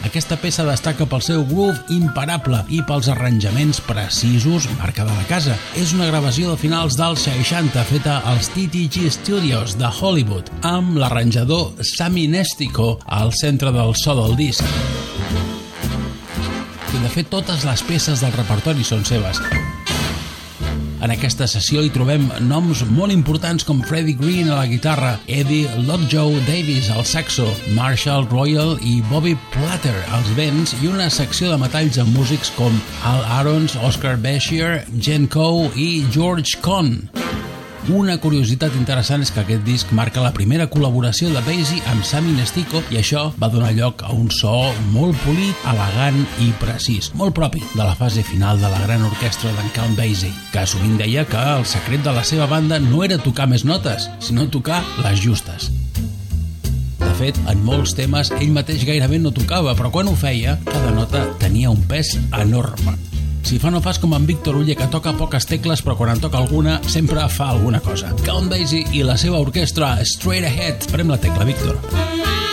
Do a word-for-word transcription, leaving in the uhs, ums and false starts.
Aquesta peça destaca pel seu groove imparable i pels arranjaments precisos, marca de la casa. És una gravació de finals dels seixanta feta als T T G Studios de Hollywood, amb l'arranjador Sammy Nestico al centre del so del disc. I de fet totes les peces del repertori són seves. En aquesta sessió hi trobem noms molt importants com Freddie Green a la guitarra, Eddie Lockjaw Davis al saxo, Marshall Royal i Bobby Platter als vents i una secció de metalls amb músics com Al Aarons, Oscar Beshear, Jen Coe i George Cohn. Una curiositat interessant és que aquest disc marca la primera col·laboració de Basie amb Sammy Nestico i això va donar lloc a un so molt polit, elegant i precís, molt propi de la fase final de la gran orquestra d'en Count Basie, que sovint deia que el secret de la seva banda no era tocar més notes, sinó tocar les justes. De fet, en molts temes ell mateix gairebé no tocava, però quan ho feia, cada nota tenia un pes enorme. Si fa no fas com en Víctor Uller, que toca poques tecles però quan en toca alguna sempre fa alguna cosa. Count Basie i la seva orquestra Straight Ahead. Prem la tecla, Víctor.